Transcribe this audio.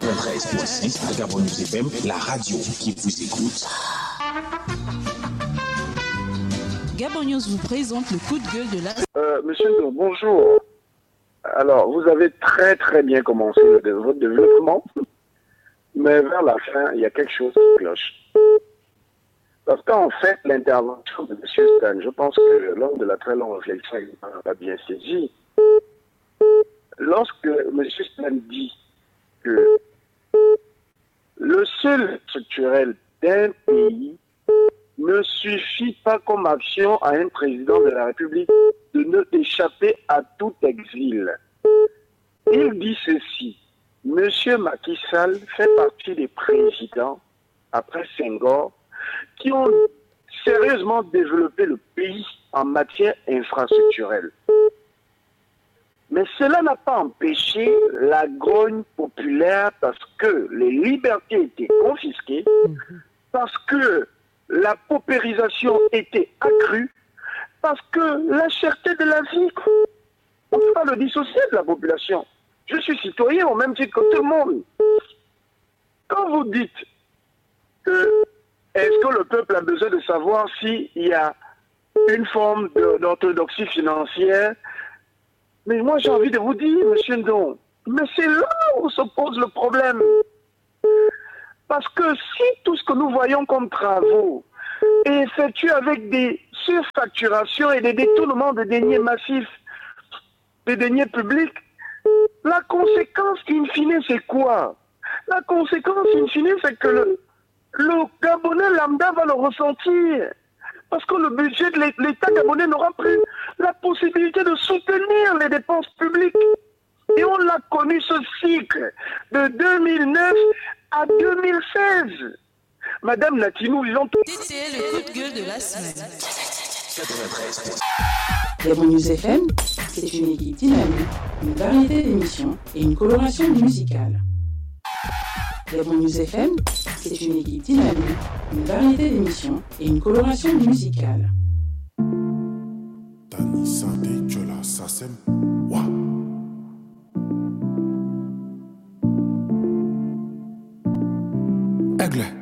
93.5 à Gabon News FM, la radio qui vous écoute. Gabon News vous présente le coup de gueule de la... Monsieur Ndo, bonjour. Alors, vous avez très très bien commencé votre développement, mais vers la fin, il y a quelque chose qui cloche. Parce qu'en fait, l'intervention de M. Stan, je pense que lors de la très longue réflexion, il n'a pas bien saisi. Lorsque M. Stan dit que le seul structurel d'un pays ne suffit pas comme action à un président de la République de ne échapper à tout exil. Il dit ceci. Monsieur Macky Sall fait partie des présidents, après Senghor, qui ont sérieusement développé le pays en matière infrastructurelle. Mais cela n'a pas empêché la grogne populaire parce que les libertés étaient confisquées, parce que la paupérisation était accrue, parce que la cherté de la vie, on ne peut pas le dissocier de la population. Je suis citoyen au même titre que tout le monde. Quand vous dites que est-ce que le peuple a besoin de savoir s'il y a une forme d'orthodoxie financière, mais moi j'ai envie de vous dire, monsieur Ndon, mais c'est là où se pose le problème. Parce que si tout ce que nous voyons comme travaux est effectué avec des surfacturations et des détournements de deniers massifs, des deniers publics, la conséquence in fine c'est quoi? La conséquence in fine c'est que le Gabonais lambda va le ressentir. Parce que le budget de l'État gabonais n'aura plus la possibilité de soutenir les dépenses publiques. Et on l'a connu ce cycle de 2009 à 2016. Madame Natinou, ils ont tout... C'était le coup de gueule de la semaine. 93. Gabon News FM, c'est une équipe dynamique, une variété d'émissions et une coloration musicale. Gabon News FM, c'est une équipe dynamique, une variété d'émissions et une coloration musicale. Tani Sante Chola Sasem Wa Aigle